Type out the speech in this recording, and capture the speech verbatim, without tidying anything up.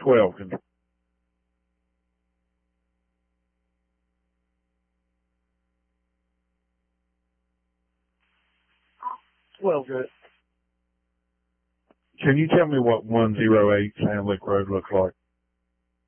twelve. Can, twelve, good. can you tell me what one oh eight Sand Lick Road looks like?